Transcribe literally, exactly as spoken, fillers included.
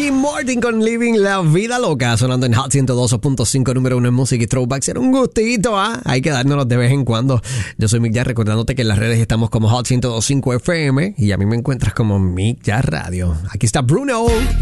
Ricky Martin con Living la Vida Loca, sonando en Hot ciento dos punto cinco, número uno en música y throwbacks. Era un gustito, ¿ah? Hay que dárnoslos de vez en cuando. Yo soy Mick Jazz, recordándote que en las redes estamos como Hot ciento dos punto cinco F M y a mí me encuentras como Mick Jazz Radio. Aquí está Bruno.